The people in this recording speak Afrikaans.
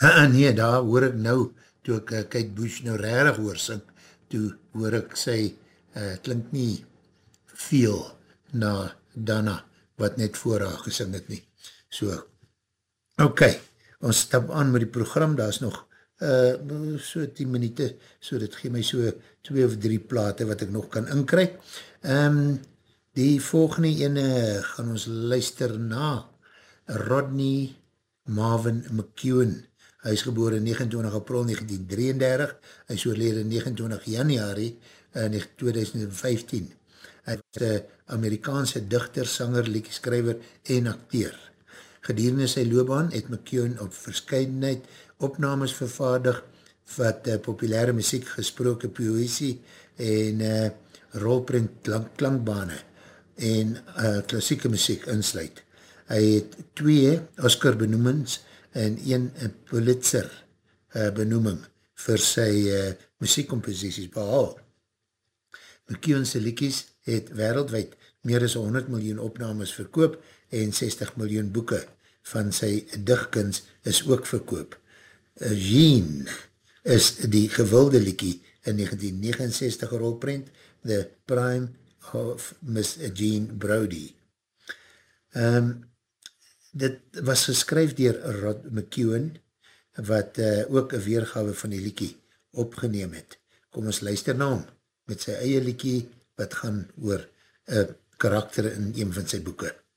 Nee, daar hoor ek nou, toe ek Kate Bush nou rarig hoor sing, toe hoor ek sy, klink nie veel na Dana, wat net voor haar gesing het nie. So, ok, ons stap aan met die program, daar is nog so 10 minute, so dit gee my so 2 of 3 plate wat ek nog kan inkry. Die volgende ene gaan ons luister na Rodney Marvin McEwen. Hy is geboren 29 april 1933, hy is oorlede 29 januari 2015. Hy is een Amerikaanse dichter, sanger, liedjeskrywer en acteur. Gedurende sy loopbaan het McEwen op verskeidenheid opnames vervaardig wat populaire muziek, gesproke poësie en rolprint klankbane en klassieke muziek insluit. Hy het 2 Oscar benoemings en 1 Pulitzer benoeming vir sy muziekcomposities behaal. McEwen se liedjies het wereldwijd meer as 100 miljoen opnames verkoop en 60 miljoen boeke van sy digkuns is ook verkoop. Jean is die gewilde liedjie in 1969 rolprent The Prime of Miss Jean Brodie. Dit was geskryf dier Rod McEwen, wat ook een weergawe van die liedjie opgeneem het. Kom ons luister na hom, met sy eie liedjie, wat gaan oor karakter in een van sy boeke.